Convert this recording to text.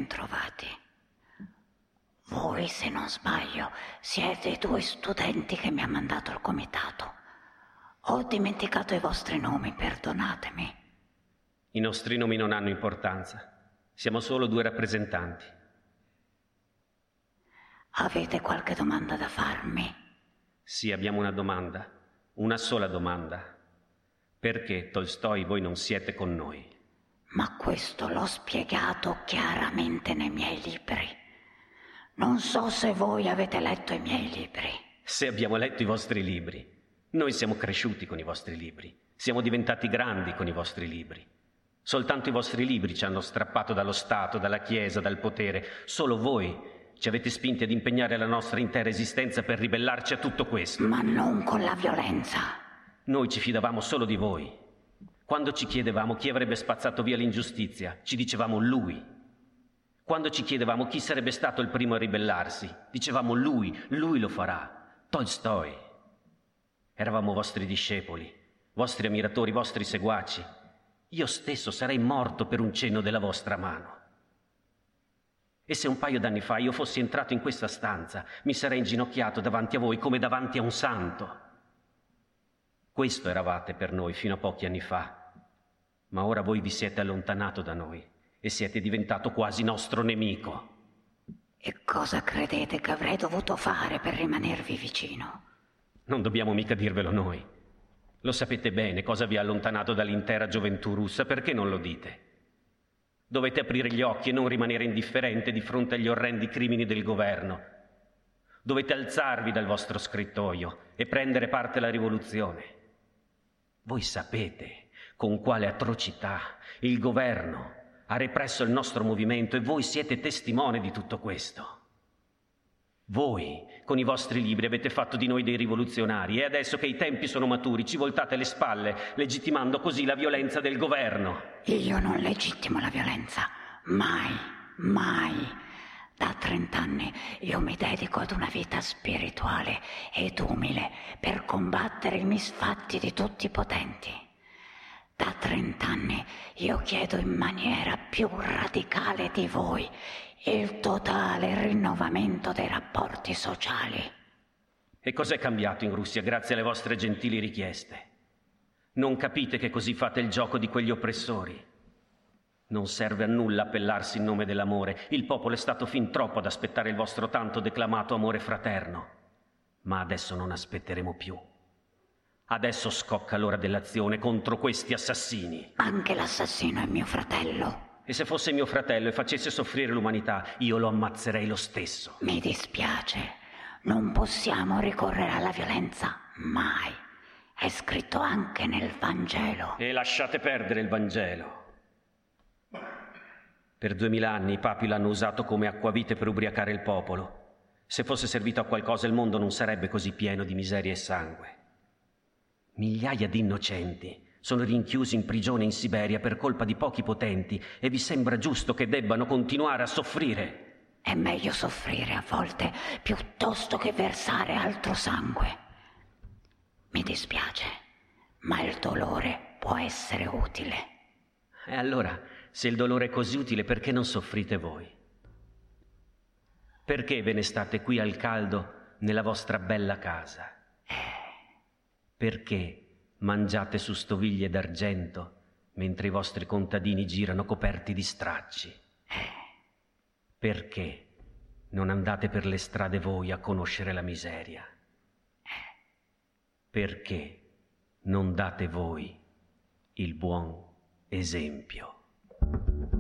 bentrovati. Voi, se non sbaglio, siete i 2 studenti che mi ha mandato il comitato. Ho dimenticato i vostri nomi, perdonatemi. I nostri nomi non hanno importanza. Siamo solo 2 rappresentanti. Avete qualche domanda da farmi? Sì, abbiamo una domanda. Una sola domanda. Perché, Tolstoi, voi non siete con noi? Ma questo l'ho spiegato chiaramente nei miei libri. Non so se voi avete letto i miei libri. Se abbiamo letto i vostri libri. Noi siamo cresciuti con i vostri libri. Siamo diventati grandi con i vostri libri. Soltanto i vostri libri ci hanno strappato dallo Stato, dalla Chiesa, dal potere. Solo voi ci avete spinti ad impegnare la nostra intera esistenza per ribellarci a tutto questo. Ma non con la violenza. Noi ci fidavamo solo di voi. Quando ci chiedevamo chi avrebbe spazzato via l'ingiustizia, ci dicevamo lui. Quando ci chiedevamo chi sarebbe stato il primo a ribellarsi, dicevamo lui lo farà, Tolstoi. Eravamo vostri discepoli, vostri ammiratori, vostri seguaci. Io stesso sarei morto per un cenno della vostra mano. E se un paio d'anni fa io fossi entrato in questa stanza, mi sarei inginocchiato davanti a voi come davanti a un santo. Questo eravate per noi fino a pochi anni fa, ma ora voi vi siete allontanato da noi e siete diventato quasi nostro nemico. E cosa credete che avrei dovuto fare per rimanervi vicino? Non dobbiamo mica dirvelo noi. Lo sapete bene cosa vi ha allontanato dall'intera gioventù russa, perché non lo dite? Dovete aprire gli occhi e non rimanere indifferente di fronte agli orrendi crimini del governo. Dovete alzarvi dal vostro scrittoio e prendere parte alla rivoluzione. Voi sapete con quale atrocità il governo ha represso il nostro movimento e voi siete testimone di tutto questo. Voi, con i vostri libri, avete fatto di noi dei rivoluzionari e adesso che i tempi sono maturi ci voltate le spalle, legittimando così la violenza del governo. Io non legittimo la violenza. Mai, mai. Da 30 anni io mi dedico ad una vita spirituale ed umile per combattere i misfatti di tutti i potenti. Da 30 anni io chiedo in maniera più radicale di voi il totale rinnovamento dei rapporti sociali. E cos'è cambiato in Russia grazie alle vostre gentili richieste? Non capite che così fate il gioco di quegli oppressori? Non serve a nulla appellarsi in nome dell'amore. Il popolo è stato fin troppo ad aspettare il vostro tanto declamato amore fraterno. Ma adesso non aspetteremo più. Adesso scocca l'ora dell'azione contro questi assassini. Anche l'assassino è mio fratello. E se fosse mio fratello e facesse soffrire l'umanità, io lo ammazzerei lo stesso. Mi dispiace. Non possiamo ricorrere alla violenza. Mai. È scritto anche nel Vangelo. E lasciate perdere il Vangelo. Per 2000 anni i papi l'hanno usato come acquavite per ubriacare il popolo. Se fosse servito a qualcosa il mondo non sarebbe così pieno di miseria e sangue. Migliaia di innocenti sono rinchiusi in prigione in Siberia per colpa di pochi potenti e vi sembra giusto che debbano continuare a soffrire? È meglio soffrire a volte piuttosto che versare altro sangue. Mi dispiace, ma il dolore può essere utile. E allora, se il dolore è così utile, perché non soffrite voi? Perché ve ne state qui al caldo nella vostra bella casa? Perché mangiate su stoviglie d'argento mentre i vostri contadini girano coperti di stracci? Perché non andate per le strade voi a conoscere la miseria? Perché non date voi il buon esempio?